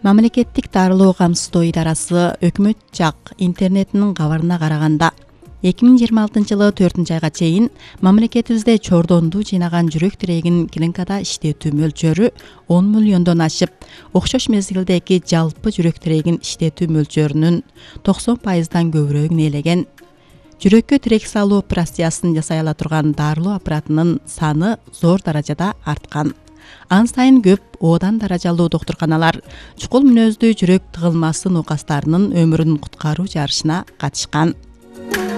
Мамлекеттик дарылоо камсыздоо идарасы өкмөт жак интернетинин кабарына караганда 2026-жылы 4-айга чейин мамлекетибизде чордонду жыйнаган жүрөк тирегин клиникада иштетүү мөлчөрү 10 миллиондон ашып, окшош мезгилдеги жалпы жүрөк тирегин иштетүү мөлчөрүнүн 90%дан көбүрөөгүн ээлеген. Жүрөккө тирек салуу операциясын жасай ала турган дарылоо аппаратынын саны зор даражада арткан. Ан сайын көп одан даражалуу доктурканалар чукул мүнөздүү жүрөк тыгылмасы нокастарынын өмүрүн куткаруу жарышына катышкан.